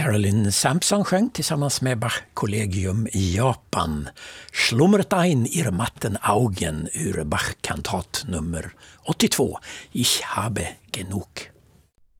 Caroline Sampson sjöng tillsammans med Bach-kollegium i Japan Schlummert ein ihr matten Augen ur Bach-kantat nummer 82 Ich habe genug.